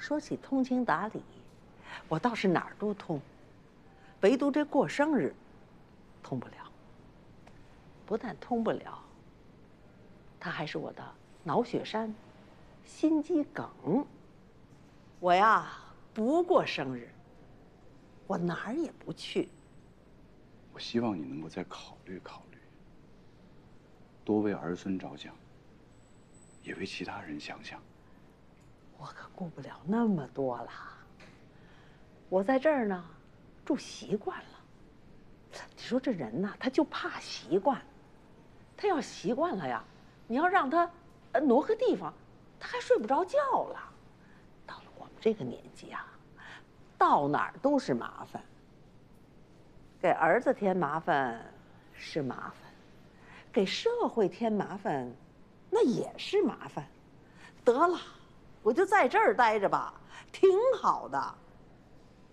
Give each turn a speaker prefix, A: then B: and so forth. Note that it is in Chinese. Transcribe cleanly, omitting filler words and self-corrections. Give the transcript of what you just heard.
A: 说起通情达理，我倒是哪儿都通，唯独这过生日，通不了。不但通不了，它还是我的脑血栓、心肌梗。我呀，不过生日，我哪儿也不去。
B: 我希望你能够再考虑考虑，多为儿孙着想，也为其他人想想。
A: 我可顾不了那么多了。我在这儿呢，住习惯了。你说这人呐，他就怕习惯。他要习惯了呀，你要让他挪个地方，他还睡不着觉了。到了我们这个年纪啊，到哪儿都是麻烦。给儿子添麻烦是麻烦，给社会添麻烦，那也是麻烦。得了，我就在这儿待着吧，挺好的。